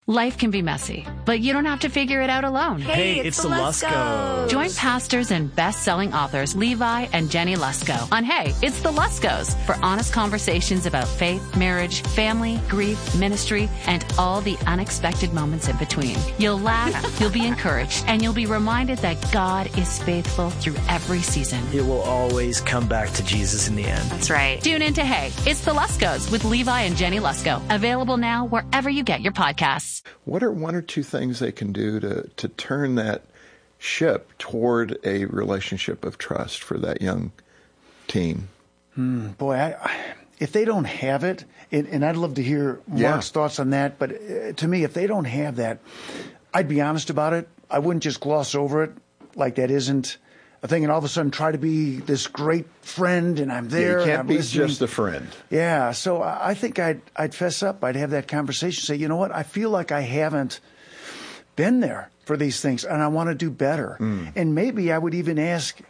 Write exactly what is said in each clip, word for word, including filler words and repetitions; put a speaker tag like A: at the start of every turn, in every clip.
A: Life can be messy, but you don't have to figure it out alone.
B: Hey, it's, it's the Luskos.
A: Join pastors and best-selling authors Levi and Jenny Lusko on Hey, It's the Luskos for honest conversations about faith, marriage, family, grief, ministry, and all the unexpected moments in between. You'll laugh, you'll be encouraged, and you'll be reminded that God is faithful through every season.
B: It will always come back to Jesus in the end.
A: That's right. Tune in to Hey, It's the Luskos with Levi and Jenny Lusko. Available now wherever you get your podcasts.
C: What are one or two things they can do to, to turn that ship toward a relationship of trust for that young teen?
D: Hmm, boy, I, I, if they don't have it, it, and I'd love to hear Mark's
C: yeah.
D: thoughts on that, but uh, to me, if they don't have that, I'd be honest about it. I wouldn't just gloss over it like that isn't a thing and all of a sudden try to be this great friend and I'm there.
C: Yeah, you can't
D: and I'm
C: be
D: listening.
C: just a friend.
D: Yeah, so I think I'd I'd fess up. I'd have that conversation, say, you know what, I feel like I haven't been there for these things and I want to do better. Mm. And maybe I would even ask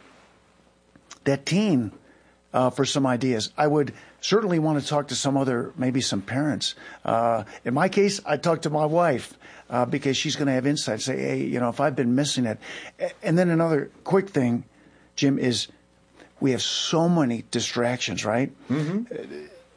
D: that teen uh, for some ideas. I would certainly want to talk to some other, maybe some parents. Uh, in my case, I'd talk to my wife. Uh, because she's going to have insight, say, hey, you know, if I've been missing it. And then another quick thing, Jim, is we have so many distractions, right? Mm-hmm. Uh,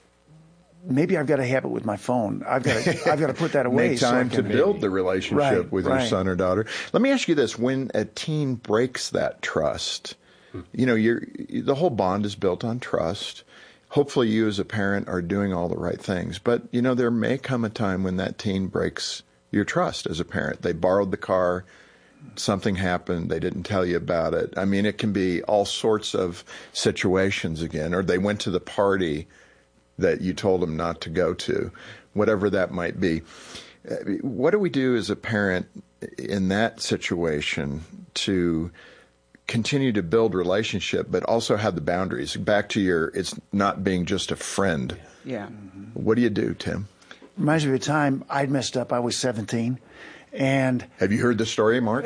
D: maybe I've got a habit with my phone. I've got to, I've got to put that away.
C: Make time
D: so
C: to build the relationship
D: right,
C: with
D: right.
C: your son or daughter. Let me ask you this. When a teen breaks that trust, you know, you're, the whole bond is built on trust. Hopefully you as a parent are doing all the right things. But, you know, there may come a time when that teen breaks your trust as a parent. They borrowed the car, something happened, they didn't tell you about it. I mean, it can be all sorts of situations again, or they went to the party that you told them not to go to, whatever that might be. What do we do as a parent in that situation to continue to build relationship, but also have the boundaries? Back to your, it's not being just a friend.
D: Yeah.
C: What do you do, Tim?
D: Reminds me of a time I'd messed up. I was seventeen. And
C: have you heard the story, Mark?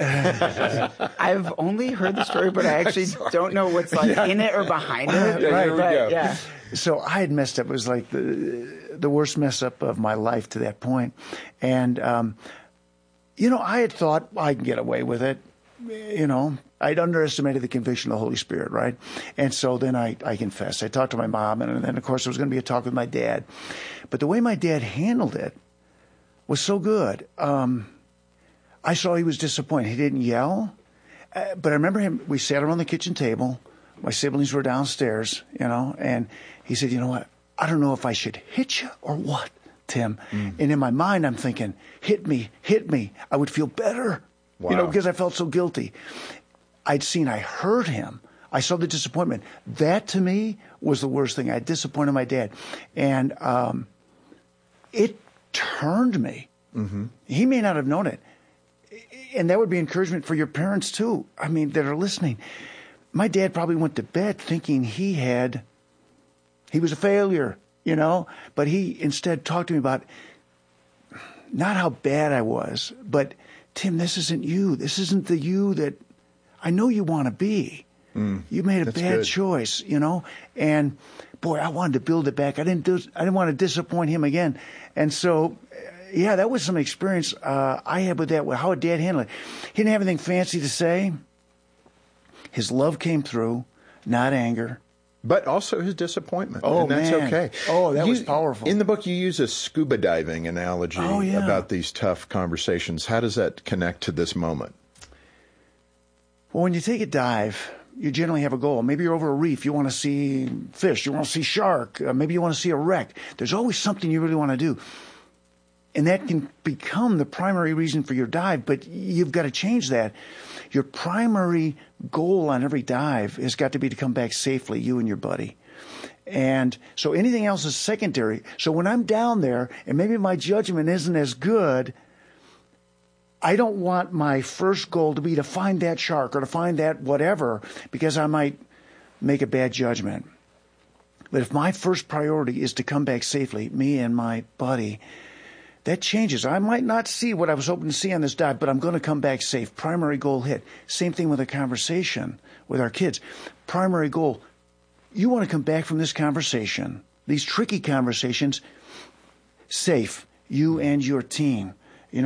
E: I've only heard the story, but I actually don't know what's like
D: yeah.
E: in it or behind it.
D: Yeah,
E: right,
D: here we
E: but,
D: go.
E: Yeah.
D: So I had messed up. It was like the the worst mess up of my life to that point. And, um, you know, I had thought I can get away with it. You know, I'd underestimated the conviction of the Holy Spirit, right? And so then I, I confessed. I talked to my mom, and then, of course, there was going to be a talk with my dad. But the way my dad handled it was so good. Um, I saw he was disappointed. He didn't yell. Uh, but I remember him, we sat around the kitchen table. My siblings were downstairs, you know, and he said, you know what, I don't know if I should hit you or what, Tim. Mm. And in my mind, I'm thinking, hit me, hit me. I would feel better, wow. you know, because I felt so guilty. I'd seen, I heard him. I saw the disappointment. That, to me, was the worst thing. I disappointed my dad. And um, it turned me. Mm-hmm. He may not have known it. And that would be encouragement for your parents, too. I mean, that are listening. My dad probably went to bed thinking he had, he was a failure, you know. But he instead talked to me about not how bad I was, but, Tim, this isn't you. This isn't the you that I know you want to be. Mm, you made a bad good. choice, you know. And, boy, I wanted to build it back. I didn't do. I didn't want to disappoint him again. And so, yeah, that was some experience uh, I had with that, with how Dad handled it. He didn't have anything fancy to say. His love came through, not anger.
C: But also his disappointment.
D: Oh,
C: and that's
D: man.
C: okay.
D: Oh, that
C: you,
D: was powerful.
C: In the book, you use a scuba diving analogy
D: oh, yeah.
C: about these tough conversations. How does that connect to this moment?
D: Well, when you take a dive, you generally have a goal. Maybe you're over a reef. You want to see fish. You want to see shark. Uh, maybe you want to see a wreck. There's always something you really want to do. And that can become the primary reason for your dive, but you've got to change that. Your primary goal on every dive has got to be to come back safely, you and your buddy. And so anything else is secondary. So when I'm down there, and maybe my judgment isn't as good, I don't want my first goal to be to find that shark or to find that whatever, because I might make a bad judgment. But if my first priority is to come back safely, me and my buddy, that changes. I might not see what I was hoping to see on this dive, but I'm going to come back safe. Primary goal hit. Same thing with a conversation with our kids. Primary goal, you want to come back from this conversation, these tricky conversations, safe, you and your team.